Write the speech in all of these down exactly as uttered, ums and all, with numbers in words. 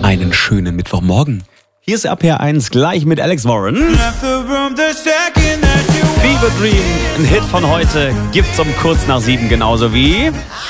einen schönen Mittwochmorgen. Hier ist R P R eins gleich mit Alex Warren. Fever Dream, ein Hit von heute, gibt's um kurz nach sieben, genauso wie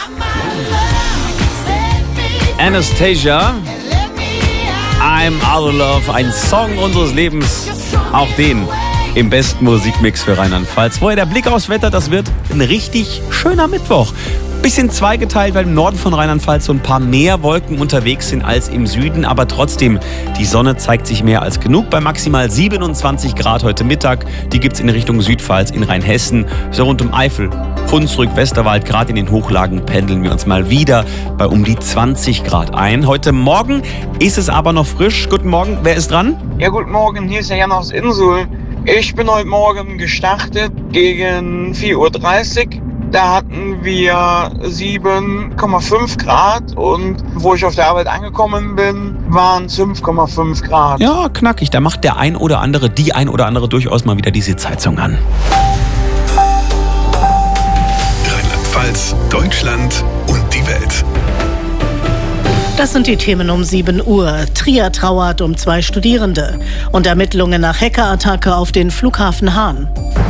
Anastasia, I'm Out of Love, ein Song unseres Lebens, auch den im besten Musikmix für Rheinland-Pfalz. Vorher der Blick aufs Wetter, das wird ein richtig schöner Mittwoch. Bisschen zweigeteilt, weil im Norden von Rheinland-Pfalz so ein paar mehr Wolken unterwegs sind als im Süden. Aber trotzdem, die Sonne zeigt sich mehr als genug bei maximal siebenundzwanzig Grad heute Mittag. Die gibt's in Richtung Südpfalz, in Rheinhessen, so rund um Eifel, Hunsrück, Westerwald. Gerade in den Hochlagen pendeln wir uns mal wieder bei um die zwanzig Grad ein. Heute Morgen ist es aber noch frisch. Guten Morgen, wer ist dran? Ja, guten Morgen, hier ist der Jan aus Insel. Ich bin heute Morgen gestartet gegen vier Uhr dreißig. Da hatten wir sieben Komma fünf Grad und wo ich auf der Arbeit angekommen bin, waren es fünf Komma fünf Grad. Ja, knackig. Da macht der ein oder andere, die ein oder andere durchaus mal wieder die Sitzheizung an. Rheinland-Pfalz, Deutschland und die Welt. Das sind die Themen um sieben Uhr. Trier trauert um zwei Studierende und Ermittlungen nach Hackerattacke auf den Flughafen Hahn.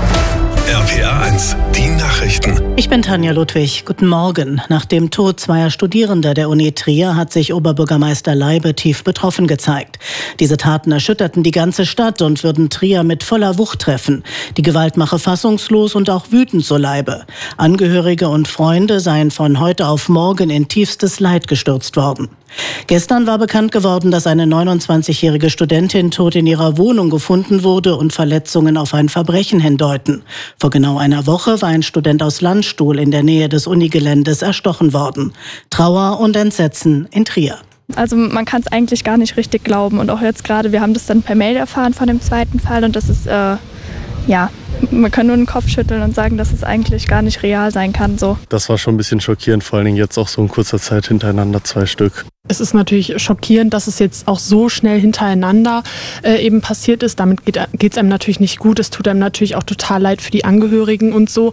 R P R eins, die Nachrichten. Ich bin Tanja Ludwig. Guten Morgen. Nach dem Tod zweier Studierender der Uni Trier hat sich Oberbürgermeister Leibe tief betroffen gezeigt. Diese Taten erschütterten die ganze Stadt und würden Trier mit voller Wucht treffen. Die Gewalt mache fassungslos und auch wütend, so Leibe. Angehörige und Freunde seien von heute auf morgen in tiefstes Leid gestürzt worden. Gestern war bekannt geworden, dass eine neunundzwanzigjährige Studentin tot in ihrer Wohnung gefunden wurde und Verletzungen auf ein Verbrechen hindeuten. Vor genau einer Woche war ein Student aus Landstuhl in der Nähe des Unigeländes erstochen worden. Trauer und Entsetzen in Trier. Also man kann es eigentlich gar nicht richtig glauben. Und auch jetzt gerade, wir haben das dann per Mail erfahren von dem zweiten Fall. Und das ist, äh, ja, man kann nur den Kopf schütteln und sagen, dass es eigentlich gar nicht real sein kann. So. Das war schon ein bisschen schockierend, vor allen Dingen jetzt auch so in kurzer Zeit hintereinander zwei Stück. Es ist natürlich schockierend, dass es jetzt auch so schnell hintereinander äh, eben passiert ist. Damit geht es einem natürlich nicht gut. Es tut einem natürlich auch total leid für die Angehörigen und so.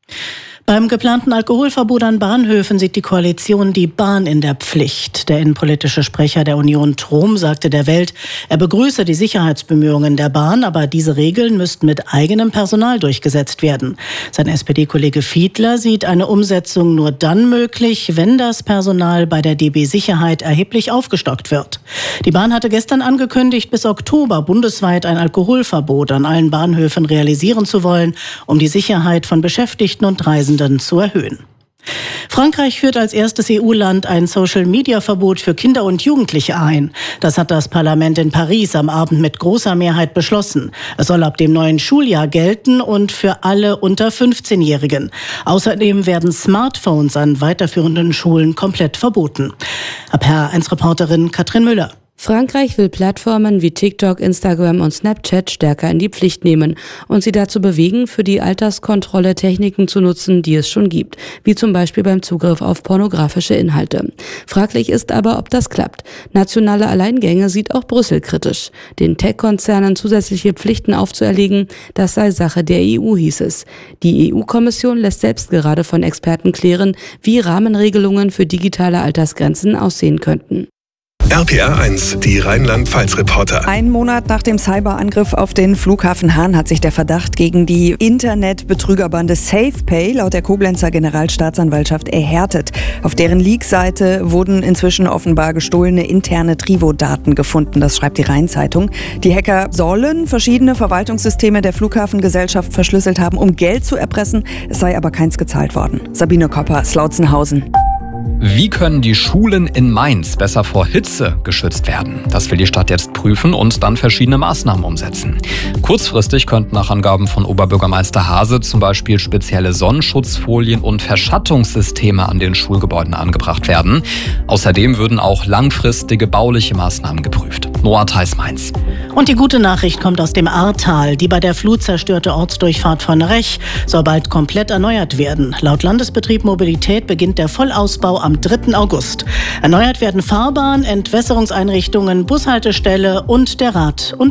Beim geplanten Alkoholverbot an Bahnhöfen sieht die Koalition die Bahn in der Pflicht. Der innenpolitische Sprecher der Union Trom sagte der Welt, er begrüße die Sicherheitsbemühungen der Bahn, aber diese Regeln müssten mit eigenem Personal durchgesetzt werden. Sein S P D-Kollege Fiedler sieht eine Umsetzung nur dann möglich, wenn das Personal bei der D B Sicherheit erheblich aufgestockt wird. Die Bahn hatte gestern angekündigt, bis Oktober bundesweit ein Alkoholverbot an allen Bahnhöfen realisieren zu wollen, um die Sicherheit von Beschäftigten und Reisenden zu erhöhen. Frankreich führt als erstes E U-Land ein Social-Media-Verbot für Kinder und Jugendliche ein. Das hat das Parlament in Paris am Abend mit großer Mehrheit beschlossen. Es soll ab dem neuen Schuljahr gelten und für alle unter fünfzehnjährigen. Außerdem werden Smartphones an weiterführenden Schulen komplett verboten. R P R eins-Reporterin Katrin Müller. Frankreich will Plattformen wie TikTok, Instagram und Snapchat stärker in die Pflicht nehmen und sie dazu bewegen, für die Alterskontrolle Techniken zu nutzen, die es schon gibt, wie zum Beispiel beim Zugriff auf pornografische Inhalte. Fraglich ist aber, ob das klappt. Nationale Alleingänge sieht auch Brüssel kritisch. Den Tech-Konzernen zusätzliche Pflichten aufzuerlegen, das sei Sache der E U, hieß es. Die E U-Kommission lässt selbst gerade von Experten klären, wie Rahmenregelungen für digitale Altersgrenzen aussehen könnten. R P R eins, die Rheinland-Pfalz-Reporter. Ein Monat nach dem Cyberangriff auf den Flughafen Hahn hat sich der Verdacht gegen die Internetbetrügerbande SafePay laut der Koblenzer Generalstaatsanwaltschaft erhärtet. Auf deren Leak-Seite wurden inzwischen offenbar gestohlene interne Trivo-Daten gefunden, das schreibt die Rhein-Zeitung. Die Hacker sollen verschiedene Verwaltungssysteme der Flughafengesellschaft verschlüsselt haben, um Geld zu erpressen. Es sei aber keins gezahlt worden. Sabine Kopper, Slautzenhausen. Wie können die Schulen in Mainz besser vor Hitze geschützt werden? Das will die Stadt jetzt prüfen und dann verschiedene Maßnahmen umsetzen. Kurzfristig könnten nach Angaben von Oberbürgermeister Hase zum Beispiel spezielle Sonnenschutzfolien und Verschattungssysteme an den Schulgebäuden angebracht werden. Außerdem würden auch langfristige bauliche Maßnahmen geprüft. Noah Theis, Mainz. Und die gute Nachricht kommt aus dem Ahrtal. Die bei der Flut zerstörte Ortsdurchfahrt von Rech soll bald komplett erneuert werden. Laut Landesbetrieb Mobilität beginnt der Vollausbau am dritten August. Erneuert werden Fahrbahn, Entwässerungseinrichtungen, Bushaltestelle und der Rad- und